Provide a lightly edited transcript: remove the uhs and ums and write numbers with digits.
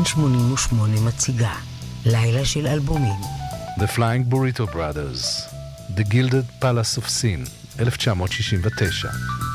כאן 88 מציגה לילה של אלבומים. The Flying Burrito Brothers, The Gilded Palace of Sin, 1969.